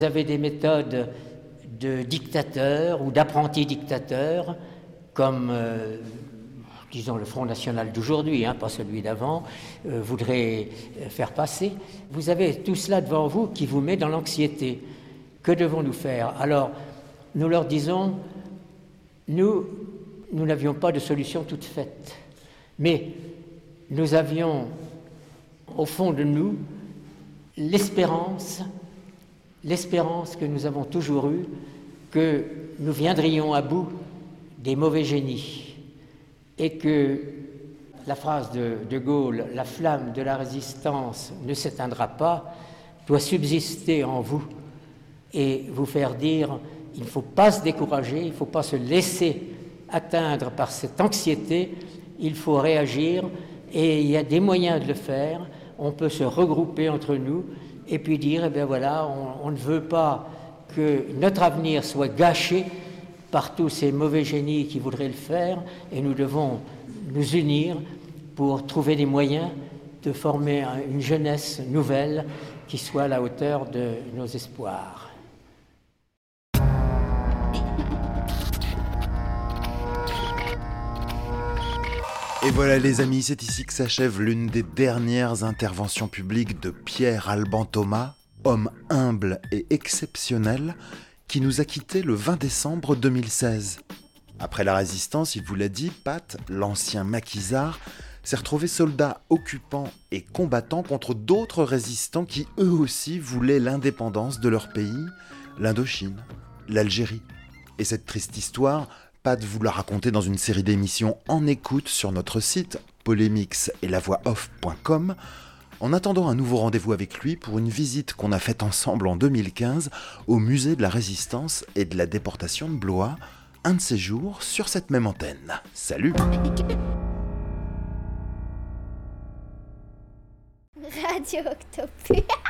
Vous avez des méthodes de dictateurs ou d'apprentis dictateurs, comme, disons, le Front National d'aujourd'hui, pas celui d'avant, voudrait faire passer. Vous avez tout cela devant vous qui vous met dans l'anxiété. Que devons-nous faire? Alors, nous leur disons, nous n'avions pas de solution toute faite, mais nous avions, au fond de nous, l'espérance que nous avons toujours eue, que nous viendrions à bout des mauvais génies et que la phrase de Gaulle, « la flamme de la résistance ne s'éteindra pas », doit subsister en vous et vous faire dire « il ne faut pas se décourager, il ne faut pas se laisser atteindre par cette anxiété, il faut réagir et il y a des moyens de le faire, on peut se regrouper entre nous et puis dire, eh bien voilà, on ne veut pas que notre avenir soit gâché par tous ces mauvais génies qui voudraient le faire, et nous devons nous unir pour trouver des moyens de former une jeunesse nouvelle qui soit à la hauteur de nos espoirs. Et voilà les amis, c'est ici que s'achève l'une des dernières interventions publiques de Pierre Alban Thomas, homme humble et exceptionnel, qui nous a quittés le 20 décembre 2016. Après la résistance, il vous l'a dit, Pat, l'ancien maquisard, s'est retrouvé soldat occupant et combattant contre d'autres résistants qui eux aussi voulaient l'indépendance de leur pays, l'Indochine, l'Algérie. Et cette triste histoire, Pat vous l'a raconté dans une série d'émissions en écoute sur notre site polémix-et-la-voix-off.com. En attendant un nouveau rendez-vous avec lui pour une visite qu'on a faite ensemble en 2015 au musée de la Résistance et de la déportation de Blois, un de ces jours sur cette même antenne. Salut! Radio Octopus.